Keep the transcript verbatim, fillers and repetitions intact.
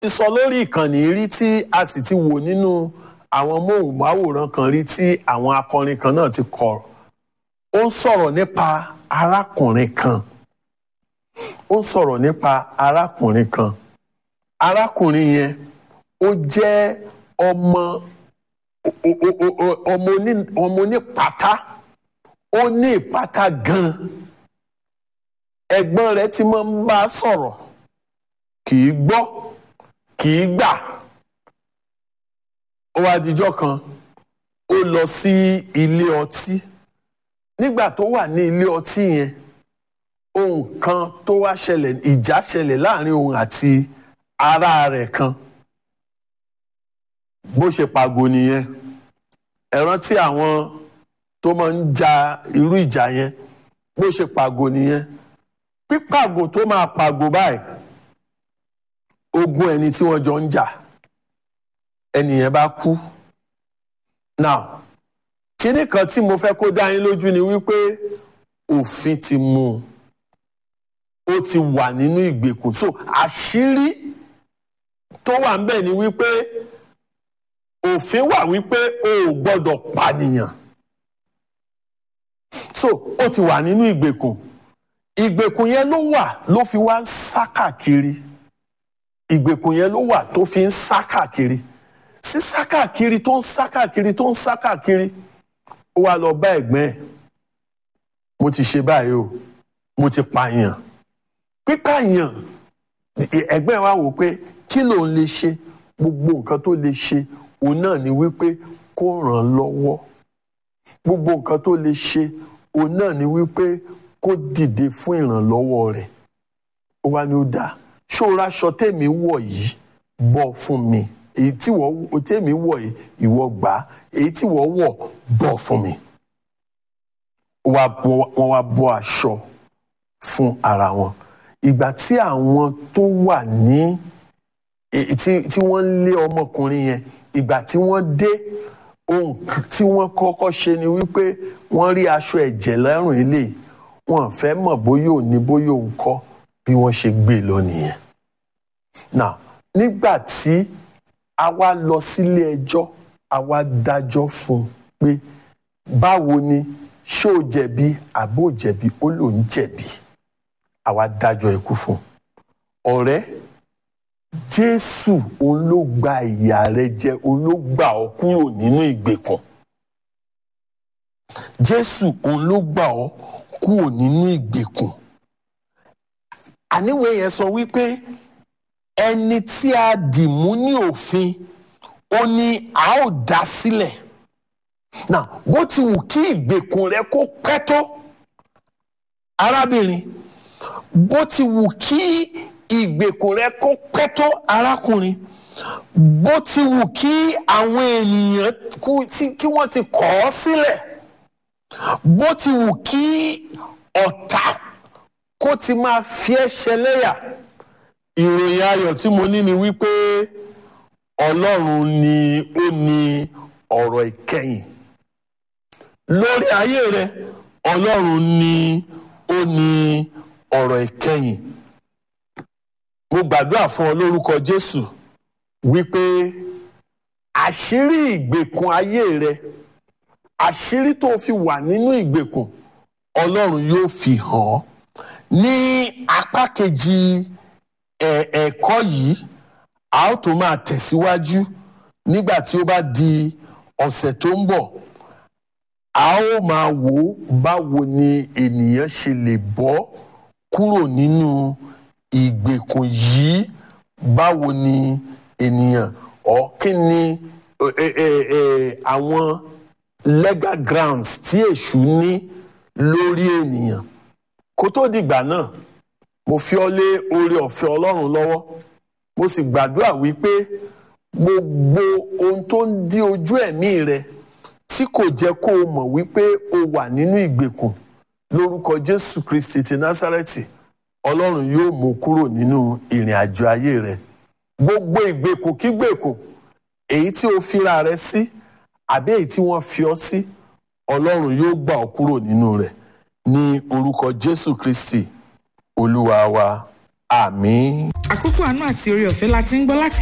ti sọ lórí ìkànnì rí tí a sì ti wò nínú àwọn móhùnmáwòrán kan rí tí àwọn akọrin kan náà ti kọ. Ó ń sọ̀rọ̀ nípa arákùnrin kan. Ó ń sọ̀rọ̀ nípa arákùnrin kan. Arákùnrin yẹn ó jẹ́ ọmọ ọmọ ní ọmọ ní pátá. Ó ní ìpátá gan. Ẹ̀gbọ́n rẹ̀ tí máa ń bá sọ̀rọ̀ kì í gbọ́, kì í gbà. Ó wá dijọ́ kan ó lọ sí ilé ọtí. Nígbà tó wà ní ilé ọtí yẹn, ohun kan tó wá ṣẹlẹ̀, ìjà ṣẹlẹ̀ láàrin òun àti ará rẹ̀ kan. Bó ṣe pàgò nìyẹn. Ẹ rántí àwọn tó máa ń ja irú ìjà yẹn. Bó ṣe pàgò nìyẹn. Pípàgò tó máa pàgò báyìí, ogún ẹni tí wọ́n jọ ń jà, ẹni yẹn bá kú. Now, kíní kan tí mo fẹ́ kó dá yín lójú ni wípé òfin ti mú un. Ó ti wà nínú ìgbèkùn. So àṣírí tó wà ń bẹ̀ ni wípé òfin wà wípé o ò gbọ́dọ̀ pànìyàn. So ó ti wà nínú ìgbèkùn. Ìgbèkùn yẹn ló wà ló fi wá ń sá káàkiri. Ìgbèkùn yẹn ló wà tó fi ń sá káàkiri. Sí sá káàkiri tó ń sá káàkiri tó ń sá káàkiri. Ó wá lọ bá ẹ̀gbọ́n ẹ̀. Mo ti ṣe báyìí o. Mo ti pààyàn. Pípààyàn, ẹ̀gbọ́n ẹ̀ wá wò pé kí ló ń lè ṣe? Gbogbo nǹkan tó lè ṣe òun náà ni wípé kó ràn lọ́wọ́. Gbogbo nǹkan tó lè ṣe òun náà ni wípé kó dìde fún ìrànlọ́wọ́ rẹ̀. Ó wá ní ó dáa. Ṣó ra aṣọ tèmi wọ̀ yìí bọ́ fún mi. Èyí tí wọ́n tèmi wọ̀ yìí ìwọ gbà. Èyí tí wọ́n wọ̀ bọ́ fún mi. Wọ́n wá bọ́ aṣọ fún ara wọn. Ìgbà tí àwọn tó wà ní tí wọ́n lé ọmọkùnrin yẹn, ìgbà tí wọ́n dé, ohun tí wọ́n kọ́kọ́ ṣe ni wípé wọ́n rí aṣọ ẹ̀jẹ̀ lọ́rùn eléyìí. Wọ́n fẹ́ mọ̀ bóyá òní bóyá òun kọ́, bí wọ́n ṣe gbé lọ nìyẹn. Now, nígbà tí a wá lọ sílé ẹjọ́, a wá dájọ́ fún un pé báwo ni, ṣé ó jẹ̀bi àbó jẹ̀bi? Ó lóun jẹ̀bi. A wá dájọ́ ikú fún un. Ọ̀rẹ́, Jésù òun ló gba ìyà rẹ jẹ, òun ló gbà ọ́ kúrò nínú ìgbèkùn. Jésù òun ló gbà ọ́ kúrò nínú ìgbèkùn. Àníwé yẹn sọ wípé ẹni tí a dì mú ní òfin, ó ní a ó dá sílẹ̀. Now, bó ti wù kí ìgbèkùn rẹ kó pẹ́ tó, arábìnrin, bó ti wù kí ìgbèkùn rẹ kó pẹ́ tó, arákùnrin, bó ti wù kí àwọn ènìyàn kí wọ́n ti kọ̀ ọ́ sílẹ̀, bó ti wù kí ọ̀tá kó ti máa fi ẹ́ ṣẹlẹ́yà, ìròyìn ayọ̀ tí mo ní ni wípé Ọlọ́run ni ó ní ọ̀rọ̀ ìkẹyìn lórí ayé rẹ. Ọlọ́run ni ó ní ọ̀rọ̀ ìkẹyìn. Mo gbàdúrà fún ọ lórúkọ Jésù wípé àṣírí ìgbèkùn ayé rẹ, àṣírí tó fi wà nínú ìgbèkùn, Ọlọ́run yóò fi hàn ọ́. Ní apá kejì ẹ̀kọ́ yìí, a ó tún máa tẹ̀síwájú nígbà tí ó bá di ọ̀sẹ̀ tó ń bọ̀. A ó máa wò báwo ni ènìyàn ṣe lè bọ́ kúrò nínú ìgbèkùn yìí. Báwo ni ènìyàn, ọ kí ni àwọn legal grounds tí èṣù ní lórí ènìyàn. Kó tó dìgbà náà, mo fi ọ́ lé oore ọ̀fẹ́ Ọlọ́run lọ́wọ́. Mo sì gbàdúrà wípé gbogbo ohun tó ń dí ojú ẹ̀mí rẹ tí kò jẹ́ kó o mọ̀ wípé o wà nínú ìgbèkùn, lórúkọ Jésù Kristi ti Násárẹ́tì, Ọlọ́run yóò mú kúrò nínú ìrìn àjò ayé rẹ. Gbogbo ìgbèkùn kígbèkùn, èyí tí o fira rẹ sí àbí èyí tí wọ́n fi ọ́ sí, Ọlọ́run yóò gbà ọ́ kúrò nínú rẹ̀ ní orúkọ Jésù Kristi Olúwa wa. Àmín. àkókò àánú àti oore ọ̀fẹ́ la ti ń gbọ́ láti